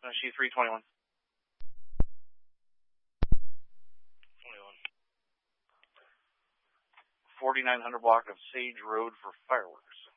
She 321. 4900 block of Sage Road for fireworks.